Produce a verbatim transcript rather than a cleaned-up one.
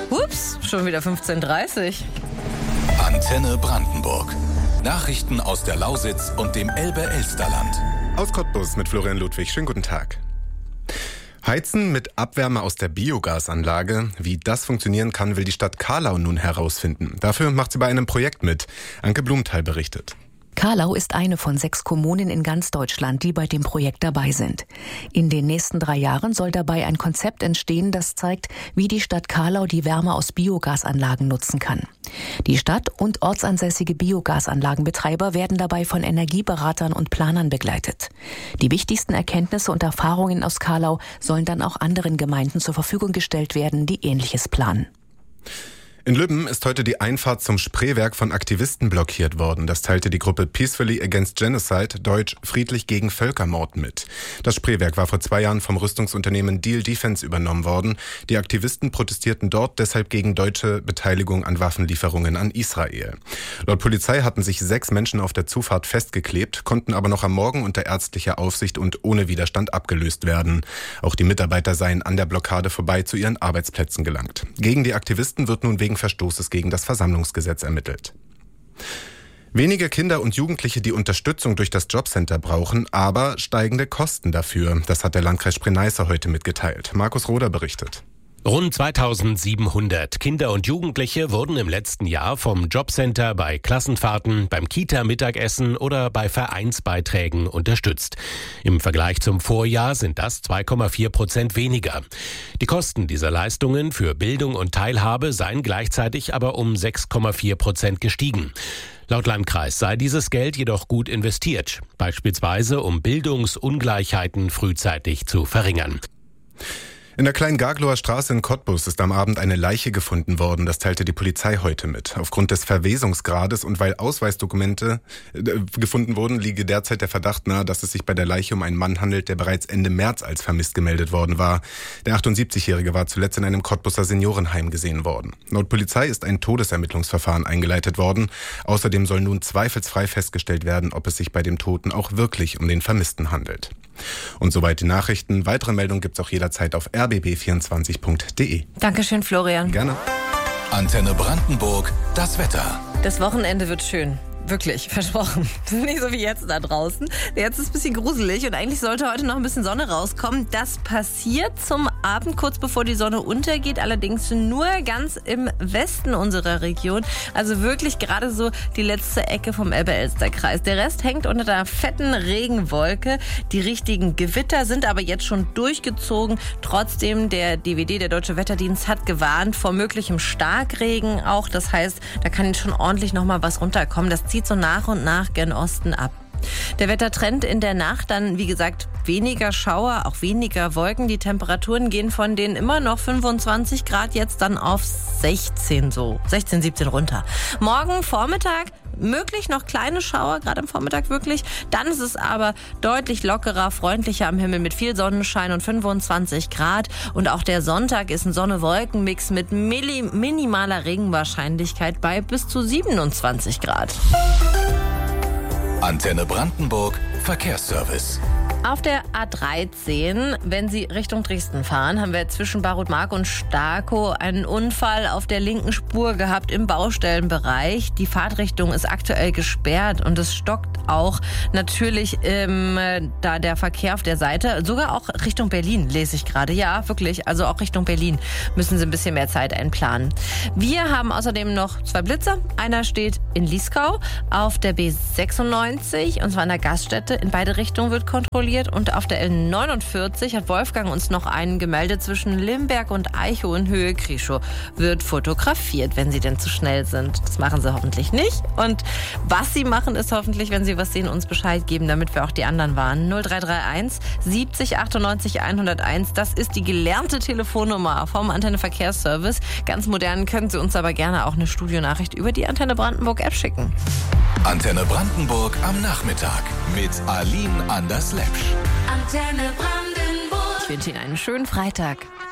Ups, schon wieder fünfzehn Uhr dreißig. Antenne Brandenburg. Nachrichten aus der Lausitz und dem Elbe-Elsterland. Aus Cottbus mit Florian Ludwig. Schönen guten Tag. Heizen mit Abwärme aus der Biogasanlage. Wie das funktionieren kann, will die Stadt Carlau nun herausfinden. Dafür macht sie bei einem Projekt mit. Anke Blumenthal berichtet. Carlau ist eine von sechs Kommunen in ganz Deutschland, die bei dem Projekt dabei sind. In den nächsten drei Jahren soll dabei ein Konzept entstehen, das zeigt, wie die Stadt Carlau die Wärme aus Biogasanlagen nutzen kann. Die Stadt und ortsansässige Biogasanlagenbetreiber werden dabei von Energieberatern und Planern begleitet. Die wichtigsten Erkenntnisse und Erfahrungen aus Carlau sollen dann auch anderen Gemeinden zur Verfügung gestellt werden, die Ähnliches planen. In Lübben ist heute die Einfahrt zum Spreewerk von Aktivisten blockiert worden. Das teilte die Gruppe Peacefully Against Genocide, deutsch friedlich gegen Völkermord, mit. Das Spreewerk war vor zwei Jahren vom Rüstungsunternehmen Deal Defense übernommen worden. Die Aktivisten protestierten dort deshalb gegen deutsche Beteiligung an Waffenlieferungen an Israel. Laut Polizei hatten sich sechs Menschen auf der Zufahrt festgeklebt, konnten aber noch am Morgen unter ärztlicher Aufsicht und ohne Widerstand abgelöst werden. Auch die Mitarbeiter seien an der Blockade vorbei zu ihren Arbeitsplätzen gelangt. Gegen die Aktivisten wird nun wegen Verstoßes gegen das Versammlungsgesetz ermittelt. Weniger Kinder und Jugendliche, die Unterstützung durch das Jobcenter brauchen, aber steigende Kosten dafür. Das hat der Landkreis Spree-Neiße heute mitgeteilt. Markus Roder berichtet. Rund zweitausendsiebenhundert Kinder und Jugendliche wurden im letzten Jahr vom Jobcenter bei Klassenfahrten, beim Kita-Mittagessen oder bei Vereinsbeiträgen unterstützt. Im Vergleich zum Vorjahr sind das zwei Komma vier Prozent weniger. Die Kosten dieser Leistungen für Bildung und Teilhabe seien gleichzeitig aber um sechs Komma vier Prozent gestiegen. Laut Landkreis sei dieses Geld jedoch gut investiert, beispielsweise um Bildungsungleichheiten frühzeitig zu verringern. In der Klein-Gaglower Straße in Cottbus ist am Abend eine Leiche gefunden worden. Das teilte die Polizei heute mit. Aufgrund des Verwesungsgrades und weil Ausweisdokumente äh, gefunden wurden, liege derzeit der Verdacht nahe, dass es sich bei der Leiche um einen Mann handelt, der bereits Ende März als vermisst gemeldet worden war. Der achtundsiebzigjährige war zuletzt in einem Cottbuser Seniorenheim gesehen worden. Laut Polizei ist ein Todesermittlungsverfahren eingeleitet worden. Außerdem soll nun zweifelsfrei festgestellt werden, ob es sich bei dem Toten auch wirklich um den Vermissten handelt. Und soweit die Nachrichten. Weitere Meldungen gibt's auch jederzeit auf r b b vierundzwanzig punkt d e. Dankeschön, Florian. Gerne. Antenne Brandenburg, das Wetter. Das Wochenende wird schön. Wirklich, versprochen. Nicht so wie jetzt da draußen. Jetzt ist es ein bisschen gruselig und eigentlich sollte heute noch ein bisschen Sonne rauskommen. Das passiert zum Abend, kurz bevor die Sonne untergeht, allerdings nur ganz im Westen unserer Region. Also wirklich gerade so die letzte Ecke vom Elbe-Elster-Kreis. Der Rest hängt unter der fetten Regenwolke. Die richtigen Gewitter sind aber jetzt schon durchgezogen. Trotzdem, der D W D, der Deutsche Wetterdienst, hat gewarnt vor möglichem Starkregen auch. Das heißt, da kann schon ordentlich noch mal was runterkommen. Das zieht so nach und nach gen Osten ab. Der Wettertrend in der Nacht dann, wie gesagt, weniger Schauer, auch weniger Wolken. Die Temperaturen gehen von den immer noch fünfundzwanzig Grad jetzt dann auf sechzehn, so sechzehn, siebzehn runter. Morgen Vormittag möglich noch kleine Schauer, gerade am Vormittag wirklich. Dann ist es aber deutlich lockerer, freundlicher am Himmel mit viel Sonnenschein und fünfundzwanzig Grad. Und auch der Sonntag ist ein Sonne-Wolken-Mix mit minimaler Regenwahrscheinlichkeit bei bis zu siebenundzwanzig Grad. Antenne Brandenburg, Verkehrsservice. Auf der A dreizehn, wenn Sie Richtung Dresden fahren, haben wir zwischen Barutmark und Starkow einen Unfall auf der linken Spur gehabt im Baustellenbereich. Die Fahrtrichtung ist aktuell gesperrt und es stockt auch natürlich ähm, da der Verkehr auf der Seite. Sogar auch Richtung Berlin, lese ich gerade. Ja, wirklich, also auch Richtung Berlin müssen Sie ein bisschen mehr Zeit einplanen. Wir haben außerdem noch zwei Blitzer. Einer steht in Lieskau auf der B sechsundneunzig und zwar in der Gaststätte. In beide Richtungen wird kontrolliert. Und auf der L neunundvierzig hat Wolfgang uns noch einen gemeldet zwischen Limberg und Eichow in Höhe Krischow. Wird fotografiert, wenn Sie denn zu schnell sind. Das machen Sie hoffentlich nicht. Und was Sie machen, ist hoffentlich, wenn Sie was sehen, uns Bescheid geben, damit wir auch die anderen warnen. null drei drei eins siebzig achtundneunzig hunderteins. Das ist die gelernte Telefonnummer vom Antenne Verkehrsservice. Ganz modern können Sie uns aber gerne auch eine Studionachricht über die Antenne Brandenburg App schicken. Antenne Brandenburg am Nachmittag mit Aline Anders-Lepsch. Antenne Brandenburg. Ich wünsche Ihnen einen schönen Freitag.